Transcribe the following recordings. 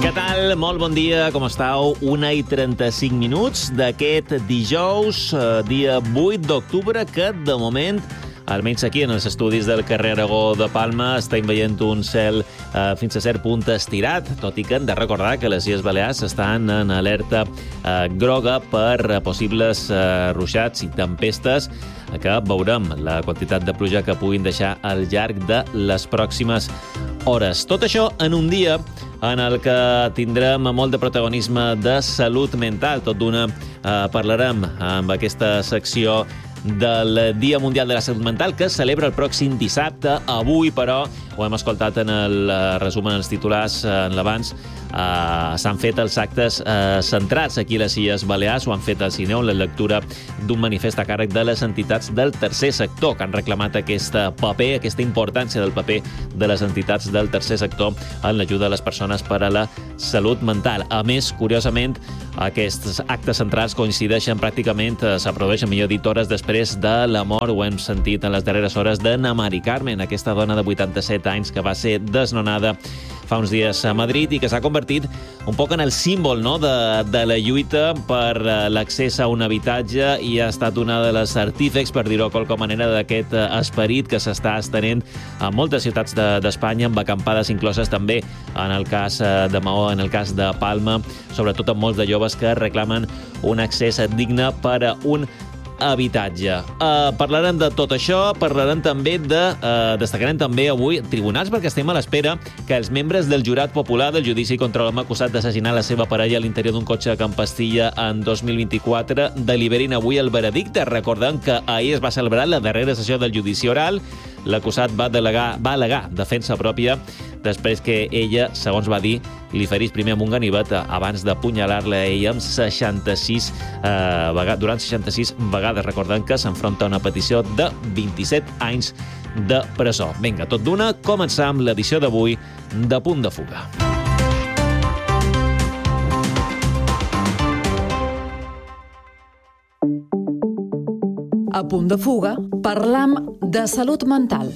Què tal? Molt bon dia, com estàu? 1:35 d'aquest dijous, dia 8 d'octubre, que de moment, almenys aquí en els estudis del carrer Aragó de Palma, estem veient un cel fins a cert punt estirat, tot i que hem de recordar que les Illes Balears estan en alerta groga per possibles ruixats i tempestes que veurem la quantitat de pluja que puguin deixar al llarg de les pròximes hores. Tot això en un dia en el que tindrem molt de protagonisme de salut mental. Tot d'una parlarem amb aquesta secció del Dia Mundial de la Salut Mental, que es celebra el pròxim dissabte. Avui, però, ho hem escoltat en el resum, en els titulars, en l'abans, s'han fet els actes centrats aquí a les Illes Balears, ho han fet al Cineu, en la lectura d'un manifest a càrrec de les entitats del tercer sector, que han reclamat aquest paper, aquesta importància del paper de les entitats del tercer sector en l'ajuda a les persones per a la salut mental. A més, curiosament, aquests actes centrals coincideixen pràcticament, s'aprodueixen, millor dit, hores després de la mort, ho hem sentit en les darreres hores, de Mari Carmen, aquesta dona de 87 anys que va ser desnonada fa uns dies a Madrid i que s'ha convertit un poc en el símbol, no?, de la lluita per l'accés a un habitatge, i ha estat una de les artífex, per dir-ho de qualque manera, d'aquest esperit que s'està estenent a moltes ciutats d'Espanya, amb acampades incloses també en el cas de Maó, en el cas de Palma, sobretot amb molts de joves que reclamen un accés digne per a un habitatge. Parlarem de tot això, parlarem també destacarem també avui tribunals, perquè estem a l'espera que els membres del jurat popular del judici contra l'home acusat d'assassinar la seva parella a l'interior d'un cotxe a Can Pastilla en 2024 deliberin avui el veredicte. Recordem que ahir es va celebrar la darrera sessió del judici oral. L'acusat va al·legar defensa pròpia després que ella, segons va dir, li ferís primer amb un ganivet abans d'apunyalar-la a ella durant 66 vegades. Recordem que s'enfronta a una petició de 27 anys de presó. Vinga, tot d'una, començam l'edició d'avui de Punt de Fuga. A Punt de Fuga parlam de salut mental.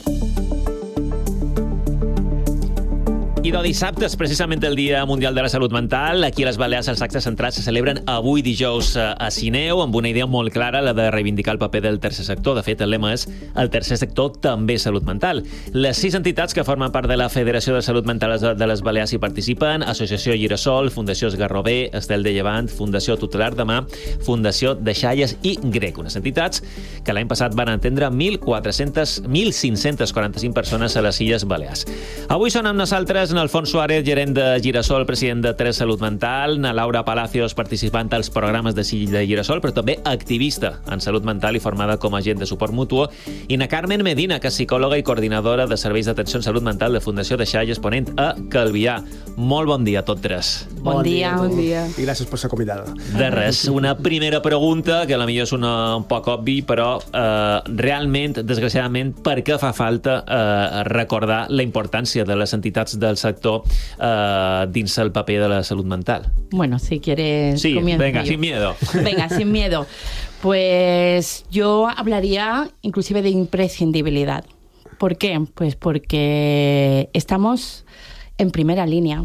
I de dissabte és precisament el Dia Mundial de la Salut Mental. Aquí a les Balears els actes centrals se celebren avui dijous a Cineu, amb una idea molt clara, la de reivindicar el paper del tercer sector. De fet, el lema és el tercer sector també salut mental. Les 6 entitats que formen part de la Federació de Salut Mental de les Balears hi participen: Associació Girasol, Fundació Esgarrobé, Estel de Llevant, Fundació Tutelar Demà, Fundació Deixalles i Grec. Unes entitats que l'any passat van atendre 1.545 persones a les Illes Balears. Avui són amb nosaltres Alfons Suárez, gerent de Girasol, president de Tres Salut Mental, na Laura Palacios, participant als programes de Girasol, però també activista en salut mental i formada com a agent de suport mutu, i na Carmen Medina, que és psicòloga i coordinadora de serveis d'atenció en salut mental de Fundació Deixalles, ponent a Calvià. Molt bon dia a tots tres. Bon dia. Bon dia. I gràcies per ser convidada. De res, una primera pregunta, que potser és un poc obvi, però realment, desgraciadament, per què fa falta recordar la importància de les entitats del sector dins el paper de la salut mental? Bueno, si quieres... Sí, venga, yo. sin miedo. Venga, sin miedo. Pues yo hablaría inclusive de imprescindibilidad. ¿Por qué? Pues porque estamos en primera línea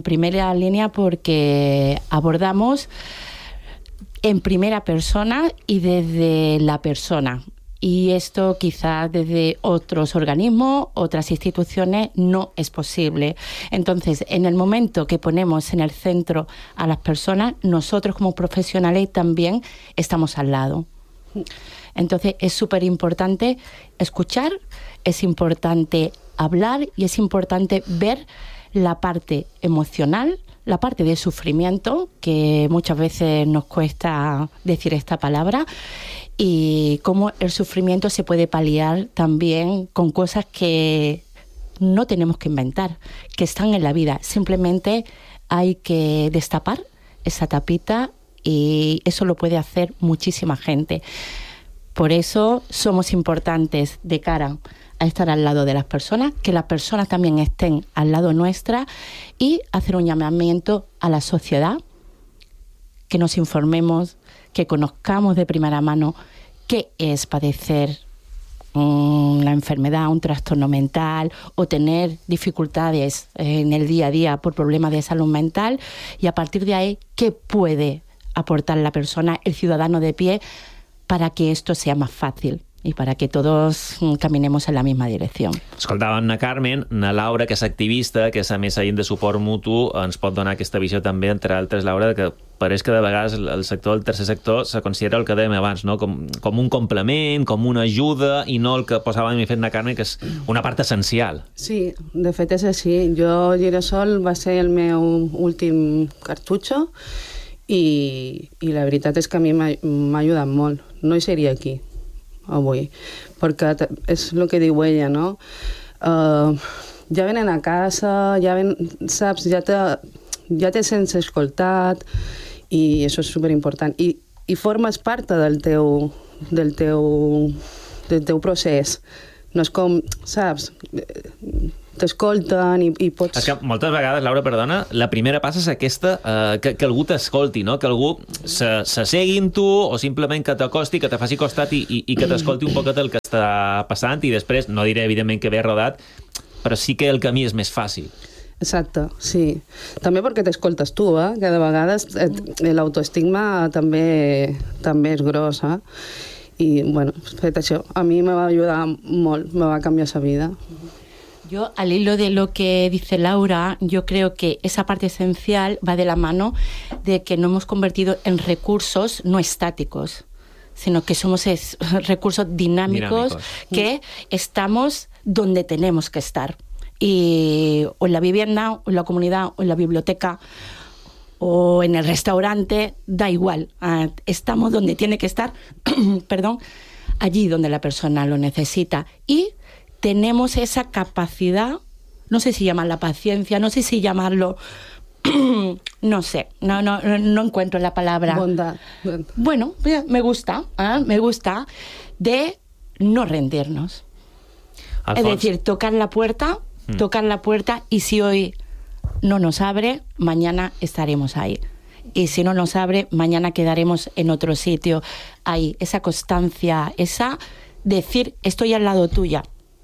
porque abordamos en primera persona y desde la persona. Y esto quizás desde otros organismos, otras instituciones, no es posible. Entonces, en el momento que ponemos en el centro a las personas, nosotros como profesionales también estamos al lado. Entonces, es súper importante escuchar, es importante hablar y es importante ver la parte emocional, la parte de sufrimiento, que muchas veces nos cuesta decir esta palabra, y cómo el sufrimiento se puede paliar también con cosas que no tenemos que inventar, que están en la vida. Simplemente hay que destapar esa tapita y eso lo puede hacer muchísima gente. Por eso somos importantes de cara a estar al lado de las personas, que las personas también estén al lado nuestra, y hacer un llamamiento a la sociedad, que nos informemos, que conozcamos de primera mano qué es padecer una enfermedad, un trastorno mental o tener dificultades en el día a día por problemas de salud mental, y a partir de ahí, ¿qué puede aportar la persona, el ciudadano de pie, para que esto sea más fácil y para que todos caminemos en la misma dirección? Escoltàvem na Carmen, na Laura, que és activista, que és a més agent de suport mutu, ens pot donar aquesta visió també, entre altres, Laura, que pareix que de vegades el sector del tercer sector se considera el que dèiem abans, no? com un complement, com una ajuda, i no el que posàvem i fet na Carmen, que és una part essencial. Sí, de fet és així. Jo, Girasol, va ser el meu últim cartutxo i la veritat és que a mi m'ha ajudat molt. No hi seria aquí avui, perquè és el que diu ella, no? Ja venen a casa, saps, ja te sents escoltat, i això és superimportant. I formes part del teu procés. No és com, saps, t'escolten i pots... És que moltes vegades, Laura, perdona, la primera passa és aquesta, que algú t'escolti, no? Que algú s'assegui amb tu o simplement que t'acosti, que te faci costat i que t'escolti un poquet el que està passant, i després, no diré evidentment que ve rodat, però sí que el camí és més fàcil. Exacte, sí. També perquè t'escoltes tu, que de vegades l'autoestigma també és gros, i, bueno, fet això, a mi me va ajudar molt, me va canviar la vida. Yo, al hilo de lo que dice Laura, yo creo que esa parte esencial va de la mano de que nos hemos convertido en recursos no estáticos, sino que somos recursos dinámicos que estamos donde tenemos que estar. Y, o en la vivienda, o en la comunidad, o en la biblioteca, o en el restaurante, da igual. Estamos donde tiene que estar, perdón, allí donde la persona lo necesita. Y tenemos esa capacidad, no sé si llamarla paciencia, no sé si llamarlo, no sé, no encuentro la palabra. Bondad. Bueno, me gusta de no rendirnos. Alfons. Es decir, tocar la puerta, y si hoy no nos abre, mañana estaremos ahí. Y si no nos abre, mañana quedaremos en otro sitio. Hay esa constancia, esa decir, estoy al lado tuya,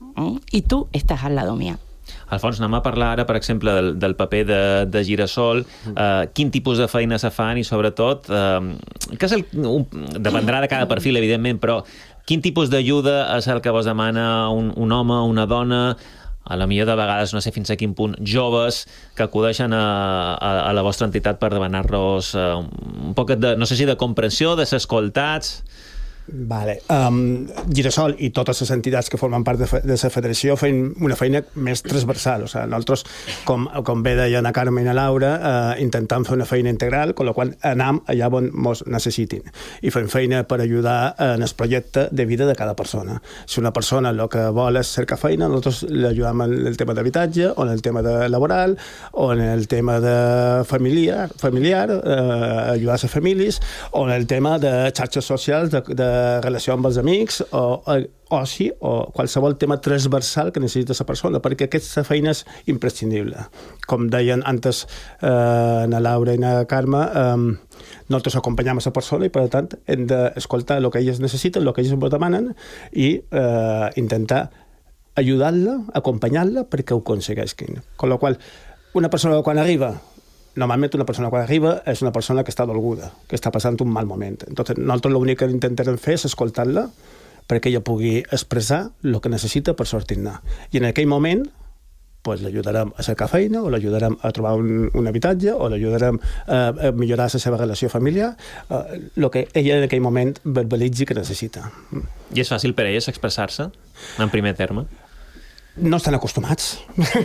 i tu estàs al lado mía. Alfons, anem a parlar ara, per exemple, del paper de Girasol. Quin tipus de feina se fan i, sobretot, que és dependrà de cada perfil, evidentment, però quin tipus d'ajuda és el que vos demana un home, una dona, a la millor de vegades, no sé fins a quin punt, joves que acudeixen a la vostra entitat per demanar-los un poc de, no sé si de comprensió, de ser escoltats... Vale. Girasol i totes les entitats que formen part de la federació feien una feina més transversal. O sigui, nosaltres, com bé deien a Carme i a Laura, intentem fer una feina integral, amb la qual anem allà on ens necessitin. I fem feina per ajudar en el projecte de vida de cada persona. Si una persona el que vol és cercar feina, nosaltres l'ajudem en el tema d'habitatge, o en el tema de laboral, o en el tema de familiar, ajudar a les famílies, o en el tema de xarxes socials, de relació amb els amics, o qualsevol tema transversal que necessita la persona, perquè aquesta feina és imprescindible. Com deien antes na Laura i na Carme, nosaltres acompanyem a la persona i, per tant, hem d'escoltar el que elles necessiten, el que elles ens demanen, i intentar ajudar-la, acompanyar-la perquè ho aconsegueixin. Con la qual, una persona quan arriba, normalment una persona quan arriba és una persona que està dolguda, que està passant un mal moment. Entonces, nosaltres l'únic que intentarem fer és escoltar-la perquè ella pugui expressar el que necessita per sortir-ne. I en aquell moment pues, l'ajudarem a cercar feina, o l'ajudarem a trobar un habitatge, o l'ajudarem a millorar la seva relació familiar, el que ella en aquell moment verbalitzi que necessita. I és fàcil per elles expressar-se, en primer terme? No estan acostumats,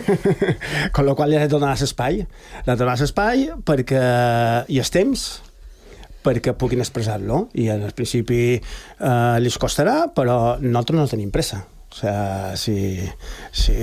con la qual li has de donar l'espai. Li has de donar l'espai perquè hi és temps, perquè puguin expressar-lo, i al principi li costarà, però nosaltres no tenim pressa. O sigui, si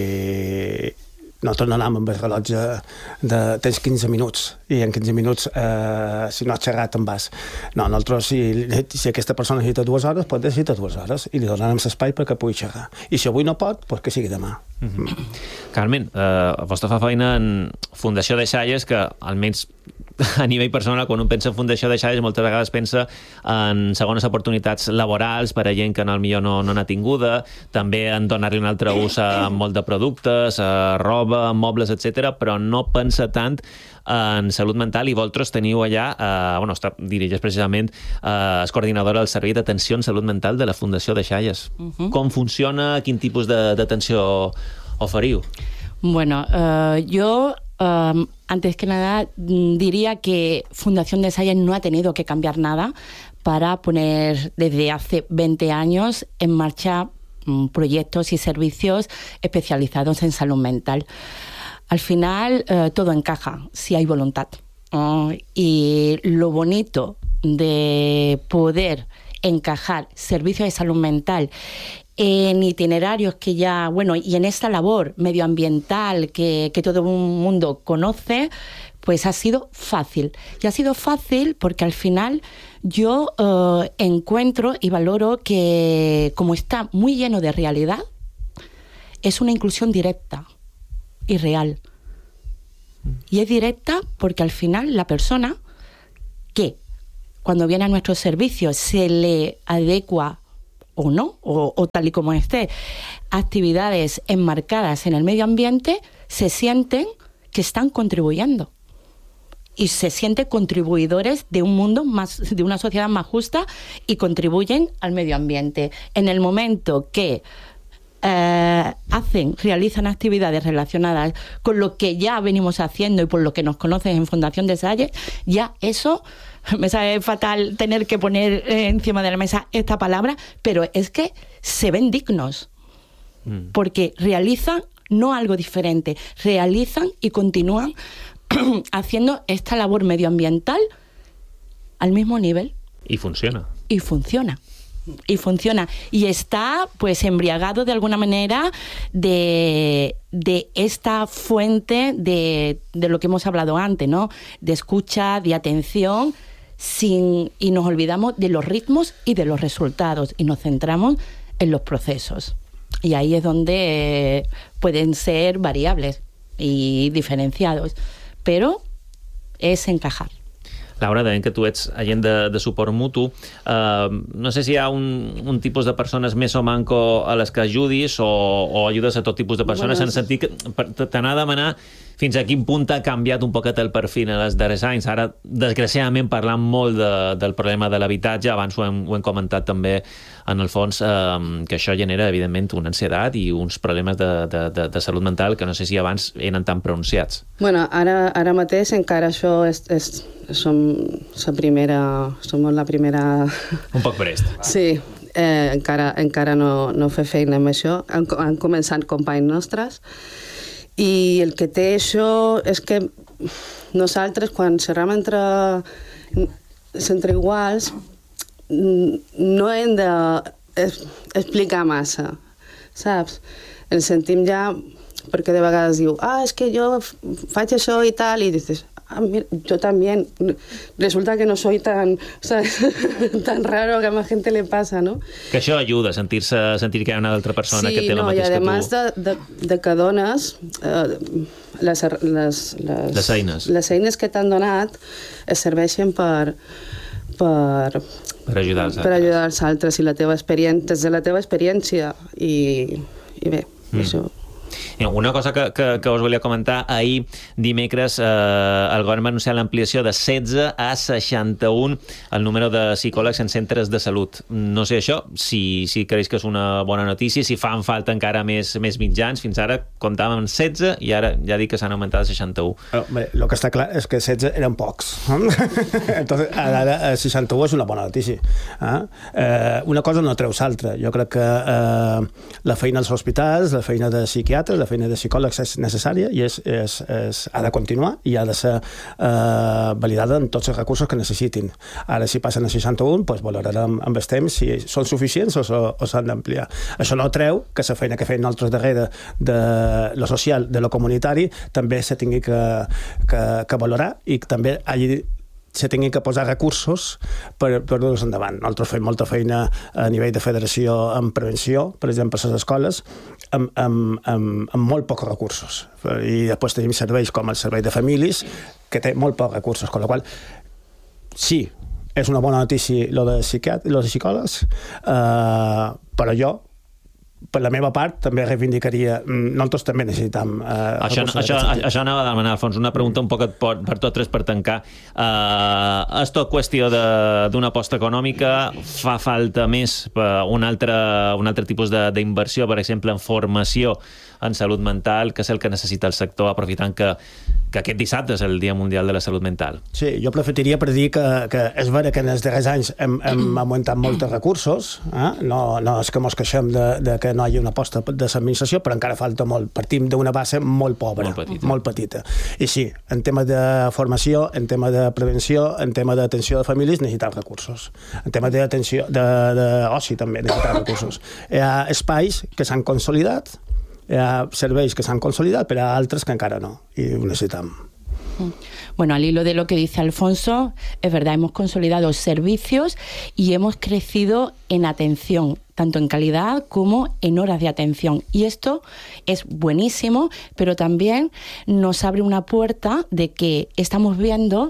nosaltres no anem amb el rellotge de tens 15 minuts i en 15 minuts si no has xerrat te'n vas. No, nosaltres si aquesta persona necessita 2 hores, pot necessita 2 hores i li donarem l'espai perquè pugui xerrar. I si avui no pot, doncs que sigui demà. Carmen, vostè fa feina en Fundació de Xalles, que almenys a nivell personal, quan un pensa en Fundació Deixalles, moltes vegades pensa en segones oportunitats laborals per a gent que millor no n'ha tinguda, també en donar-li un altre ús a molt de productes, a roba, mobles, etc, però no pensa tant en salut mental, i vosaltres teniu allà, dirigeix precisament és coordinadora del Servei d'Atenció en Salut Mental de la Fundació Deixalles. Com funciona? Quin tipus d'atenció oferiu? Bueno, yo antes que nada diría que Fundación Deixalles no ha tenido que cambiar nada para poner desde hace 20 años en marcha proyectos y servicios especializados en salud mental. Al final todo encaja si hay voluntad. Y lo bonito de poder encajar servicios de salud mental en itinerarios que ya, y en esta labor medioambiental que todo el mundo conoce, pues ha sido fácil. Y ha sido fácil porque al final yo encuentro y valoro que, como está muy lleno de realidad, es una inclusión directa y real. Y es directa porque al final la persona que cuando viene a nuestros servicios se le adecua o no, o tal y como esté, actividades enmarcadas en el medio ambiente, se sienten que están contribuyendo. Y se sienten contribuidores de un mundo más, de una sociedad más justa, y contribuyen al medio ambiente. En el momento que realizan actividades relacionadas con lo que ya venimos haciendo y por lo que nos conocen en Fundación Deixalles, ya eso, me sabe fatal tener que poner encima de la mesa esta palabra, pero es que se ven dignos, porque realizan no algo diferente, realizan y continúan haciendo esta labor medioambiental al mismo nivel. Y funciona. Y funciona. Y funciona. Y está pues embriagado de alguna manera de esta fuente de lo que hemos hablado antes, ¿no? De escucha, de atención, y nos olvidamos de los ritmos y de los resultados, y nos centramos en los procesos. Y ahí es donde pueden ser variables y diferenciados, pero es encajar. Laura, deien que tu ets agent de suport mutu. No sé si hi ha un tipus de persones més o manco a les que ajudis, o ajudes a tot tipus de persones, en el sentit que t'anà a demanar fins a quin punt ha canviat un poquet el perfil en els darrers anys. Ara, desgraciadament, parlant molt del problema de l'habitatge, abans ho hem comentat també, en el fons, que això genera, evidentment, una ansietat i uns problemes de salut mental que no sé si abans eren tan pronunciats. Bueno, ara mateix encara això som la primera... Un poc prest. Sí, encara no fer feina amb això. Han començat companys nostres, i el que té això és que nosaltres, quan xerram entre iguals, no hem d'explicar massa, saps? Ens sentim ja, perquè de vegades diu, és que jo faig això i tal, i dius, mira, yo también. Resulta que no soy tan raro que a más gente le pasa, ¿no? Que això ajuda, sentir que hi ha una altra persona que té el mateix que tu. Sí, i a més de que dones les eines que t'han donat es serveixen per ajudar els altres, i des de la teva experiència, i bé, això... Una cosa que us volia comentar, ahir dimecres el govern va anunciar l'ampliació de 16 a 61 el número de psicòlegs en centres de salut. No sé això, si creus que és una bona notícia, si fan falta encara més mitjans. Fins ara comptàvem amb 16 i ara ja dic que s'han augmentat a 61. El que està clar és que 16 eren pocs. Entonces, ara 61 és una bona notícia. Una cosa no treus l'altra. Jo crec que la feina als hospitals, la feina de psiquiatres, la feina de psicòlegs és necessària i ha de continuar i ha de ser validada amb tots els recursos que necessitin. Ara, si passen a 61, doncs valorarem amb el temps si són suficients o s'han d'ampliar. Això no treu que la feina que feien nosaltres darrere de lo social, de lo comunitari, també se tingui que valorar, i també hagi se tinguin que posar recursos per dur-los endavant. Nosaltres fem molta feina a nivell de federació en prevenció, per exemple, a les escoles, amb molt pocs recursos. I després tenim serveis com el servei de famílies, que té molt pocs recursos, amb la qual sí, és una bona notícia lo de psicòlegs, però jo, per la meva part, també reivindicaria... Nosaltres també necessitem... Això anava a demanar, Alfons, una pregunta un poc per tots tres per tancar. És tot qüestió d'una aposta econòmica? Fa falta més un altre tipus d'inversió, per exemple, en formació en salut mental, que és el que necessita el sector, aprofitant que aquest dissabte és el Dia Mundial de la Salut Mental? Sí, jo aprofitaria per dir que és vera que en els darrers anys hem augmentat molts recursos, no és que ens queixem de que no hi hagi una aposta de l'administració, però encara falta molt. Partim d'una base molt pobra, molt petita. I sí, en tema de formació, en tema de prevenció, en tema d'atenció de famílies, necessitem recursos. En tema d'oci també necessitem recursos. Hi ha espais que s'han consolidat, hi ha serveis que s'han consolidat, però hi ha altres que encara no, i ho necessitem. Bueno, al hilo de lo que dice Alfonso, es verdad, hemos consolidado servicios y hemos crecido en atención, tanto en calidad como en horas de atención. Y esto es buenísimo, pero también nos abre una puerta de que estamos viendo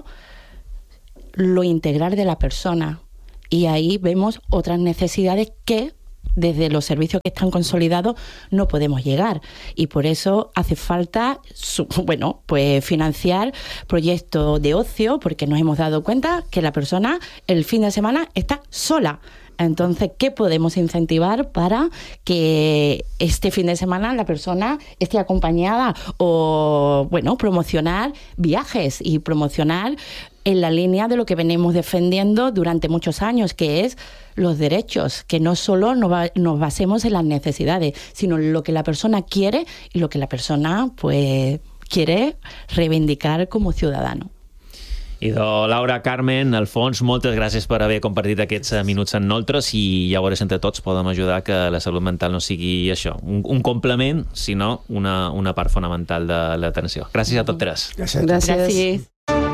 lo integral de la persona. Y ahí vemos otras necesidades que desde los servicios que están consolidados no podemos llegar, y por eso hace falta pues financiar proyectos de ocio, porque nos hemos dado cuenta que la persona el fin de semana está sola. Entonces, ¿qué podemos incentivar para que este fin de semana la persona esté acompañada? O, promocionar viajes y promocionar en la línea de lo que venimos defendiendo durante muchos años, que es los derechos, que no solo nos basemos en las necesidades, sino en lo que la persona quiere y lo que la persona pues quiere reivindicar como ciudadano. Laura, Carmen, Alfons, moltes gràcies per haver compartit aquests minuts amb nosaltres, i ja veurem, entre tots podem ajudar que la salut mental no sigui això, un complement, sinó una part fonamental de l'atenció. Gràcies a tots tres. Gràcies.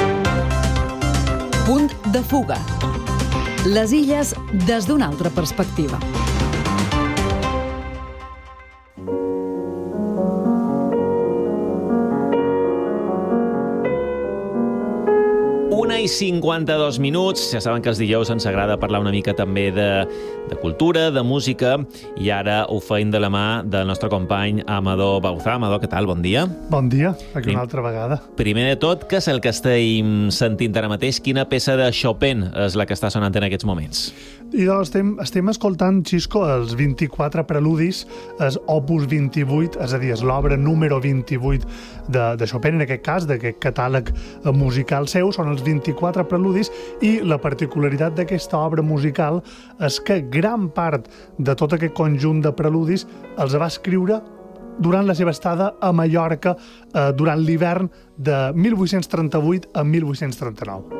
Punt de fuga. Les illes des d'una altra perspectiva. I 52 minuts. Ja saben que els dijous ens agrada parlar una mica també de cultura, de música, i ara ho feim de la mà del nostre company Amador Bauzá. Amador, què tal? Bon dia. Bon dia, aquí una altra vegada. Primer de tot, què és el que estem sentint ara mateix? Quina peça de Chopin és la que està sonant en aquests moments? I doncs estem escoltant, Xisco, els 24 preludis, és Opus 28, és a dir, és l'obra número 28 de Chopin, en aquest cas, d'aquest catàleg musical seu, són els 24 preludis, i la particularitat d'aquesta obra musical és que gran part de tot aquest conjunt de preludis els va escriure durant la seva estada a Mallorca durant l'hivern de 1838 a 1839.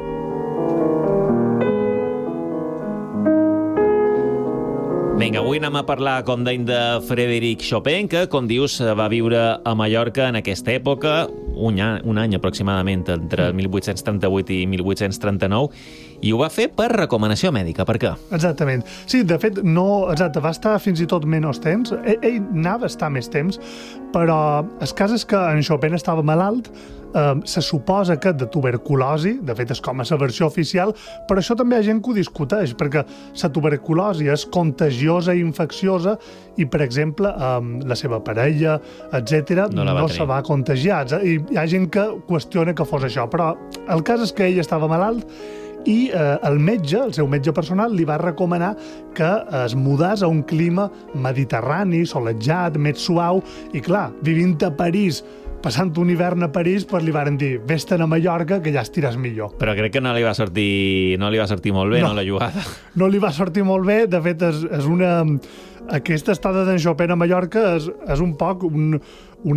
Vinga, avui anem a parlar, com dèiem, de Frédéric Chopin, que, com dius, va viure a Mallorca en aquesta època, un any aproximadament, entre 1838 i 1839, i ho va fer per recomanació mèdica. Per què? Exactament. Sí, de fet, va estar fins i tot menys temps. Ell anava a estar més temps, però el cas és que en Chopin estava malalt, se suposa que de tuberculosi, de fet és com a la versió oficial, però això també hi ha gent que ho discuteix, perquè la tuberculosi és contagiosa i infecciosa i, per exemple, la seva parella, etc., no se va contagiar. I hi ha gent que qüestiona que fos això, però el cas és que ell estava malalt i el seu metge personal, li va recomanar que es mudés a un clima mediterrani, solejat, més suau, i clar, vivint a París, passant un hivern a París, doncs li varen dir, vés-te'n a Mallorca, que ja estiràs millor. Però crec que no li va sortir molt bé, no, la jugada. No li va sortir molt bé, de fet, és una... Aquesta estada d'en Chopin a Mallorca és un poc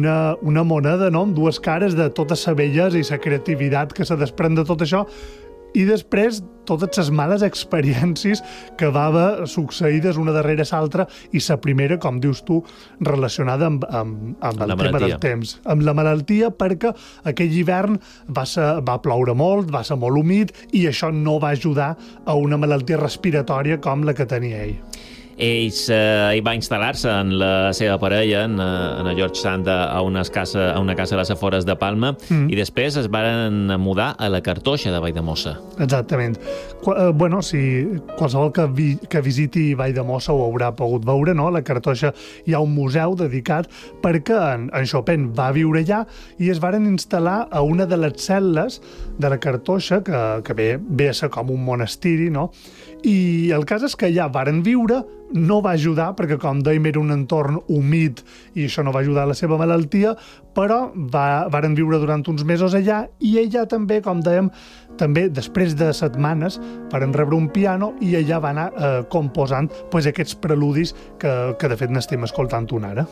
una moneda, no?, amb dues cares de tota la bellesa i la creativitat que se desprèn de tot això, I després totes les males experiències que va haver succeïdes una darrere l'altra, i la primera, com dius tu, relacionada amb el tema del temps, amb la malaltia, perquè aquell hivern va ploure molt, va ser molt humit, i això no va ajudar a una malaltia respiratòria com la que tenia ell. Ell va instal·lar-se en la seva parella, en George Sand, a una casa a les afores de Palma, i després es van mudar a la Cartoixa de Valldemossa. Exactament. Bueno, si qualsevol que visiti Valldemossa ho haurà pogut veure, no? A la Cartoixa hi ha un museu dedicat perquè en Chopin va viure allà, i es varen instal·lar a una de les cel·les de la Cartoixa, que ve a ser com un monastiri, no? I el cas és que allà varen viure, no va ajudar, perquè com dèiem era un entorn humit i això no va ajudar a la seva malaltia, però varen viure durant uns mesos allà, i ella també, com dèiem, també després de setmanes varen rebre un piano i ella va anar composant aquests preludis que de fet n'estem escoltant un ara.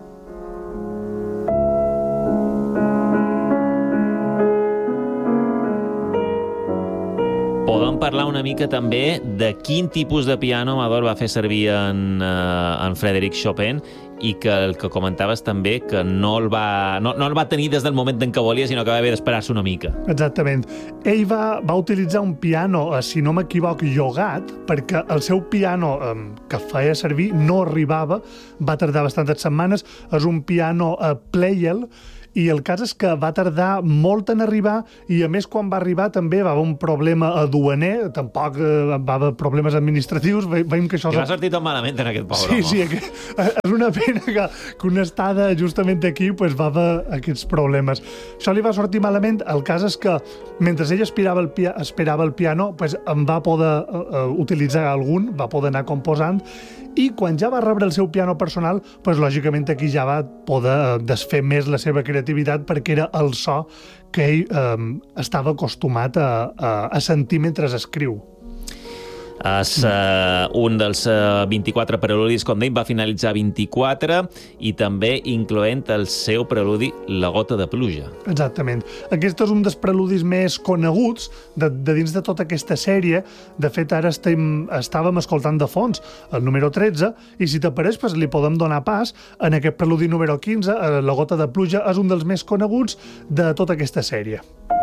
Podem parlar una mica també de quin tipus de piano Amador va fer servir en Frédéric Chopin, i que el que comentaves també que no el va tenir des del moment en què volia, sinó que va haver d'esperar-se una mica. Exactament. Ell va utilitzar un piano, si no m'equivoc, llogat, perquè el seu piano que feia servir no arribava, va tardar bastantes setmanes, és un piano Pleyel, i el cas és que va tardar molt en arribar, i a més quan va arribar també va haver un problema aduaner, tampoc va haver problemes administratius, veiem que això... I va sortir tot malament en aquest pobre home. Sí, és una pena que una estada justament aquí va haver aquests problemes. Això li va sortir malament. El cas és que mentre ell esperava el piano, en va poder utilitzar algun, va poder anar composant, i quan ja va rebre el seu piano personal, lògicament aquí ja va poder desfer més la seva creativitat, perquè era el so que ell estava acostumat a sentir mentre escriu. És un dels 24 preludis, com dèiem, va finalitzar 24, i també incloent el seu preludi La gota de pluja. Exactament. Aquest és un dels preludis més coneguts de dins de tota aquesta sèrie. De fet, ara estàvem escoltant de fons el número 13, i si t'apareix, li podem donar pas en aquest preludi número 15. La gota de pluja és un dels més coneguts de tota aquesta sèrie.